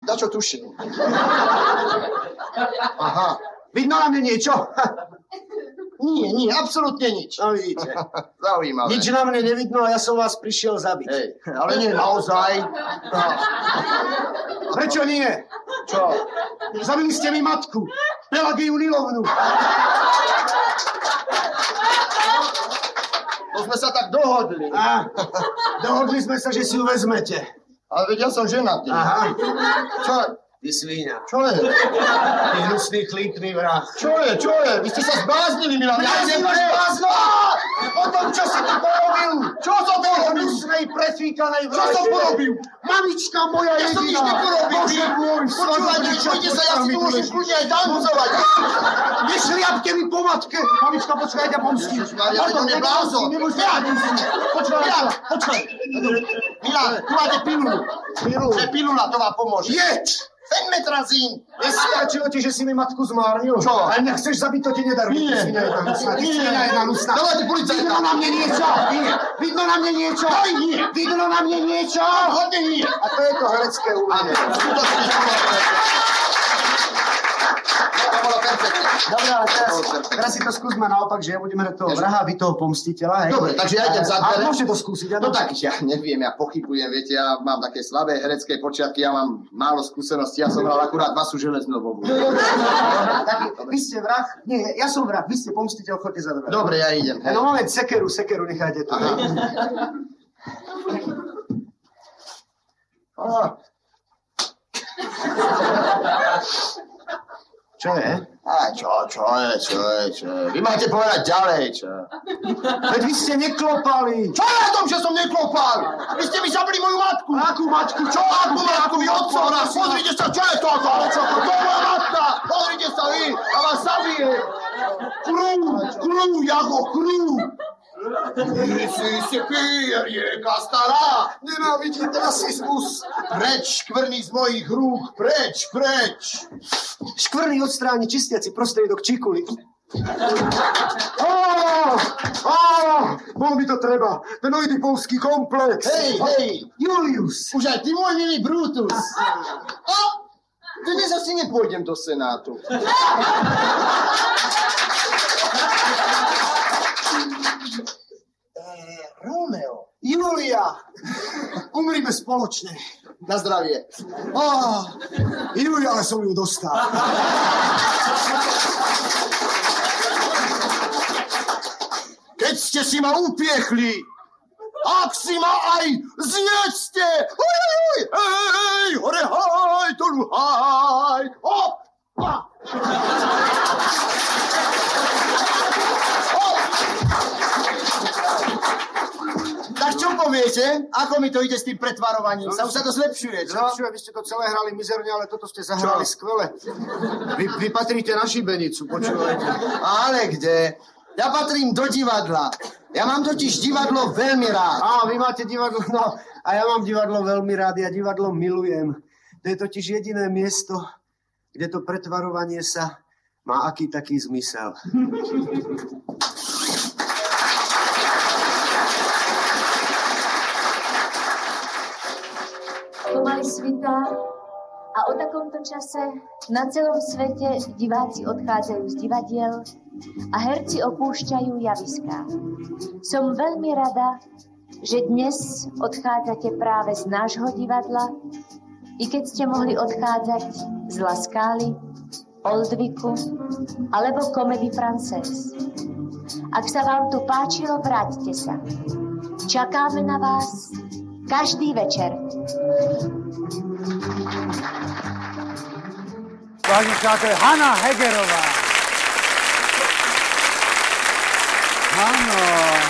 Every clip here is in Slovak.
Dačo tuším. Aha. Vidno na mne niečo? Nie, absolútne nič. No vidíte. Zaujímavé. Nič na mne nevidno a ja som vás prišiel zabiť. Hej, ale nie naozaj. No. Prečo nie? Čo? Zabili ste mi matku. Pelagiu Nilovnu. To sme sa tak dohodli. Dohodli sme sa, že si ju vezmete. Ale veď ja som ženatý. Aha. Čo? Ty svíňa. Čo je? Ty hnusný chlípný vrah. Čo je? Vy ste sa zbláznili, Milan. Ja si máš blázno! O tom, čo si tu porobil. Čo som porobil? Hnusnej, prefíkanej Čo som porobil? Mamička moja jediná. Ja som nič neporobil. Bože môj, počúvajte, čujte sa, ja si tu môžem kľudne aj tancovať. Nešliapte mi po matke. Mamička, počkaj, ja pomstím. Ja to neblázon. Počkaj. Milan, tu máte pilulu. To je pilula, to vám pomôže. Jeď! Fenmetrazín. Nestačilo ti, že si mi matku zmárnil? Čo? Ale nechceš zabiť, to ti nedarujem. Nie. Svinia jedna hnusná. Dávajte policajta. Vidno na mne niečo. Vidno na mne niečo. Vidno na mne niečo. Hodne nie. A to je to herecké umenie. To bolo perfektné. Dobre, ale teraz si to skúsme naopak, že ja budem hrať toho vraha a vy toho pomstiteľa. Hej? Dobre, takže ja idem za dvere. A môžete to skúsiť. No tak, ja neviem, ja pochybujem, viete, ja mám také slabé herecké počiatky, ja mám málo skúseností, ja som hral akurát Vasu Železnovú. Tak, vy ste vrah? Nie, ja som vrah, vy ste pomstiteľ, choďte za dvere. Dobre, ja idem. No moment, sekeru nechajte tu. Čo je? Čo je? Vy máte povedať ďalej, čo? Veď vy ste neklopali. Čo je na tom, že som neklopal? Vy ste mi zabili moju matku. Akú matku? Čo akú matku? Vy otcovná, pozrite sa, čo je toto? To je moja matka. Pozrite sa vy, a vás zabije. Krú, Jago, krú. Si rieka stará. Nenávidím rasizmus. Preč, škvrny z mojich rúk, preč. Škvrny odstráni čistiaci prostriedok čikuli. Bol mi to treba. Ten oidipovský komplex. Hej. Julius. Už aj ty, môj milý Brutus. Dnes asi nepôjdem do Senátu. Romeo. Julia. Umrime spoločne. Na zdravie. Julia, ale som ju dostal. Keď ste si ma upiechli, ak si ma aj zjedzte, hej, hore, haj, dolu, haj, Tak čo poviete? Ako mi to ide s tým pretvarovaním? Už sa to zlepšuje, čo? Zlepšuje, vy ste to celé hrali mizerne, ale toto ste zahrali skvele. Vy patríte na šibenicu, počúvajte. Ale kde? Ja patrím do divadla. Ja mám totiž divadlo veľmi rád. Vy máte divadlo, no. A ja mám divadlo veľmi rád, ja divadlo milujem. To je totiž jediné miesto, kde to pretvarovanie sa má aký taký zmysel. Pomaly svitá a o takomto čase na celom svete diváci odchádzajú z divadiel a herci opúšťajú javiská. Som veľmi rada, že dnes odchádzate práve z nášho divadla, i keď ste mohli odchádzať z La Scala, Oldviku alebo Comédie Française. Ak sa vám tu páčilo, vráťte sa. Čakáme na vás každý večer. Vážení přátelé, Hana Hegerová. Ano.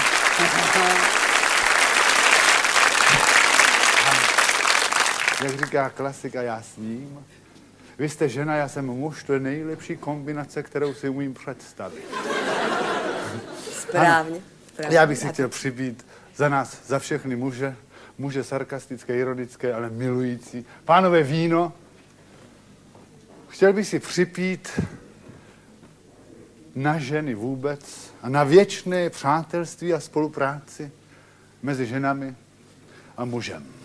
Jak říká klasika, já s ním. Vy jste žena, já jsem muž, to je nejlepší kombinace, kterou si umím představit. Správně. Já bych si chtěl přibít za nás, za všechny muže sarkastické, ironické, ale milující. Pánové, víno. Chtěl bych si připít na ženy vůbec a na věčné přátelství a spolupráci mezi ženami a mužem.